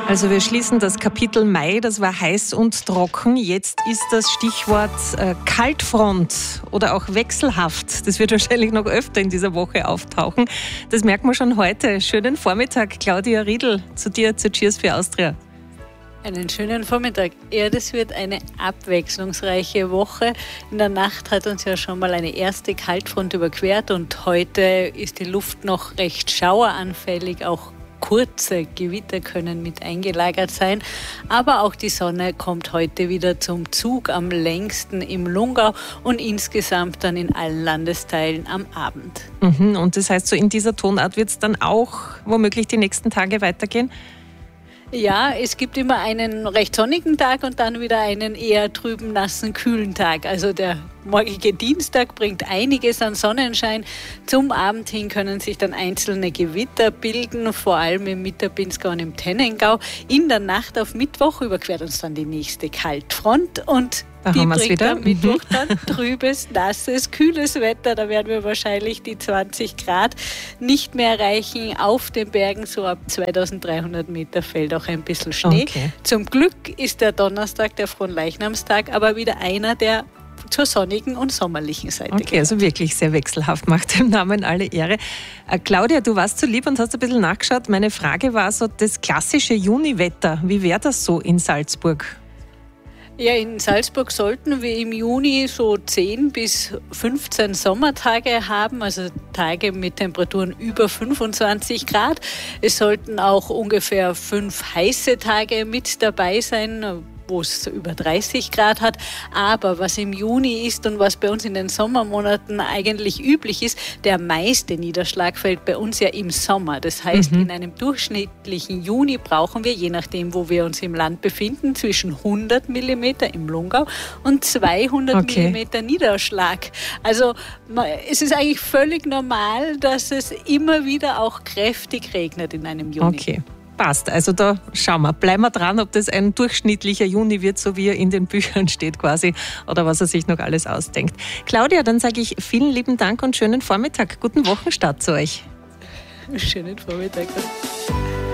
Also wir schließen das Kapitel Mai, das war heiß und trocken. Jetzt ist das Stichwort Kaltfront oder auch wechselhaft. Das wird wahrscheinlich noch öfter in dieser Woche auftauchen. Das merkt man schon heute. Schönen Vormittag, Claudia Riedl, zu dir, zu Cheers für Austria. Einen schönen Vormittag. Ja, das wird eine abwechslungsreiche Woche. In der Nacht hat uns ja schon mal eine erste Kaltfront überquert und heute ist die Luft noch recht schaueranfällig. Auch kurze Gewitter können mit eingelagert sein, aber auch die Sonne kommt heute wieder zum Zug, am längsten im Lungau und insgesamt dann in allen Landesteilen am Abend. Und das heißt, so in dieser Tonart wird es dann auch womöglich die nächsten Tage weitergehen? Ja, es gibt immer einen recht sonnigen Tag und dann wieder einen eher trüben, nassen, kühlen Tag. Also der morgige Dienstag bringt einiges an Sonnenschein. Zum Abend hin können sich dann einzelne Gewitter bilden, vor allem im Mitterpinzgau und im Tennengau. In der Nacht auf Mittwoch überquert uns dann die nächste Kaltfront und die bringt am Mittwoch dann trübes, nasses, kühles Wetter. Da werden wir wahrscheinlich die 20 Grad nicht mehr erreichen. Auf den Bergen so ab 2300 Meter fällt auch ein bisschen Schnee. Okay. Zum Glück ist der Donnerstag, der Fronleichnamstag, aber wieder einer, der zur sonnigen und sommerlichen Seite gehört. Also wirklich sehr wechselhaft, macht dem Namen alle Ehre. Claudia, du warst so lieb und hast ein bisschen nachgeschaut. Meine Frage war so das klassische Juniwetter. Wie wäre das so in Salzburg? Ja, in Salzburg sollten wir im Juni so 10 bis 15 Sommertage haben, also Tage mit Temperaturen über 25 Grad. Es sollten auch ungefähr 5 heiße Tage mit dabei sein, wo es über 30 Grad hat. Aber was im Juni ist und was bei uns in den Sommermonaten eigentlich üblich ist, der meiste Niederschlag fällt bei uns ja im Sommer. Das heißt, in einem durchschnittlichen Juni brauchen wir, je nachdem, wo wir uns im Land befinden, zwischen 100 mm im Lungau und 200 mm Niederschlag. Also es ist eigentlich völlig normal, dass es immer wieder auch kräftig regnet in einem Juni. Okay. Passt. Also da schauen wir. Bleiben wir dran, ob das ein durchschnittlicher Juni wird, so wie er in den Büchern steht quasi, oder was er sich noch alles ausdenkt. Claudia, dann sage ich vielen lieben Dank und schönen Vormittag. Guten Wochenstart zu euch. Schönen Vormittag.